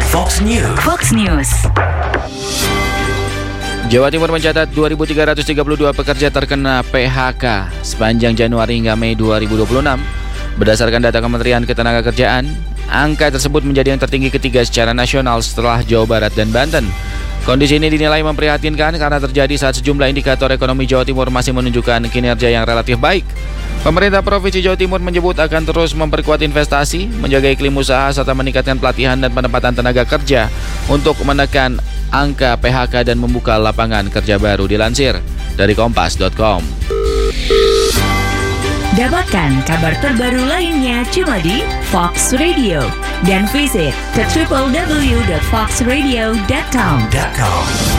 Fox News. Fox News. Jawa Timur mencatat 2.332 pekerja terkena PHK sepanjang Januari hingga Mei 2026. Berdasarkan data Kementerian Ketenagakerjaan, angka tersebut menjadi yang tertinggi ketiga secara nasional setelah Jawa Barat dan Banten. Kondisi ini dinilai memprihatinkan karena terjadi saat sejumlah indikator ekonomi Jawa Timur masih menunjukkan kinerja yang relatif baik. Pemerintah Provinsi Jawa Timur menyebut akan terus memperkuat investasi, menjaga iklim usaha, serta meningkatkan pelatihan dan penempatan tenaga kerja untuk menekan angka PHK dan membuka lapangan kerja baru, dilansir dari kompas.com. Dapatkan kabar terbaru lainnya cuma di Fox Radio dan visit ke www.foxradio.com.